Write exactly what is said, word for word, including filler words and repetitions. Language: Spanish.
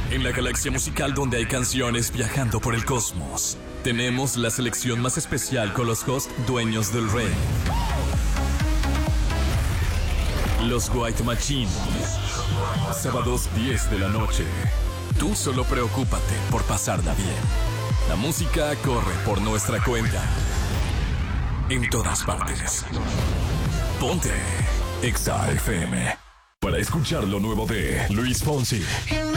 En la galaxia musical donde hay canciones viajando por el cosmos, tenemos la selección más especial con los hosts dueños del rey. Los White Machine. Sábados diez de la noche. Tú solo preocúpate por pasarla bien. La música corre por nuestra cuenta. En todas partes. Ponte Exa F M para escuchar lo nuevo de Luis Fonsi.